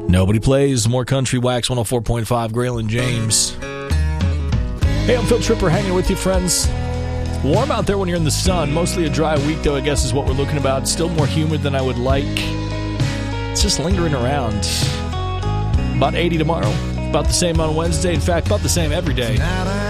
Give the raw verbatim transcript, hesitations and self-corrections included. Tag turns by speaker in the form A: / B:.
A: Nobody plays more country. Wax one oh four point five, Graylin James. Hey, I'm Phil Tripper hanging with you, friends. Warm out there when you're in the sun. Mostly a dry week, though, I guess is what we're looking about. Still more humid than I would like. It's just lingering around. About eighty tomorrow. About the same on Wednesday. In fact, about the same every day.